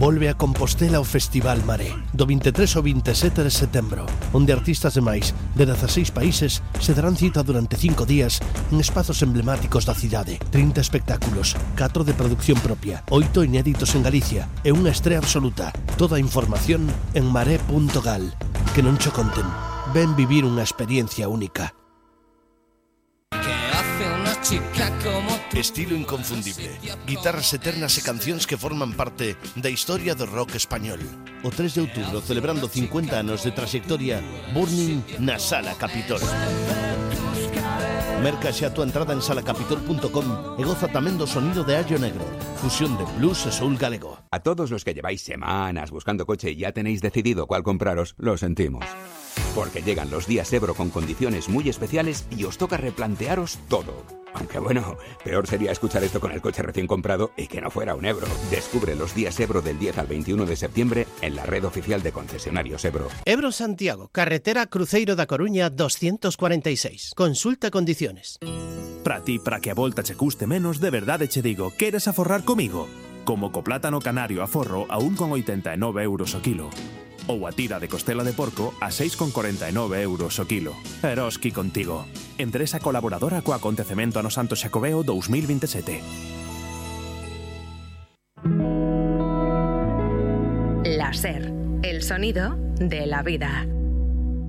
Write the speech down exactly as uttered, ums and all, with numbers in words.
Volve a Compostela o Festival Maré, do vinte e tres ao vinte e sete de setembro, onde artistas de máis de dezaseis países se darán cita durante cinco días en espazos emblemáticos da cidade. trinta espectáculos, catro de producción propia, oito inéditos en Galicia e unha estrea absoluta. Toda a información en maré punto gal. Que non cho conten. Ven vivir unha experiencia única. Estilo inconfundible, guitarras eternas e cancións que forman parte da historia do rock español. O tres de outubro, celebrando cincuenta anos de trayectoria, Burning na Sala Capitol. Merca xa a túa entrada en sala capitol punto com e goza tamén do sonido de Allo Negro, fusión de blues e soul galego. A todos los que lleváis semanas buscando coche y ya tenéis decidido cuál compraros, lo sentimos. Porque llegan los días Ebro con condiciones muy especiales y os toca replantearos todo. Aunque bueno, peor sería escuchar esto con el coche recién comprado y que no fuera un Ebro. Descubre los días Ebro del diez al veintiuno de septiembre en la red oficial de concesionarios Ebro. Ebro Santiago, carretera Cruceiro da Coruña doscientos cuarenta y seis. Consulta condiciones. Para ti, para que a volta che custe menos, de verdade che digo, queres aforrar comigo? Como co plátano canario a forro a un con oitenta e nove euros o kilo. Ou a tira de costela de porco a seis con cuarenta e nove euros o kilo. Eroski contigo. Empresa colaboradora co acontecemento ano Santo Xacobeo dos mil veintisiete. La SER, el sonido de la vida.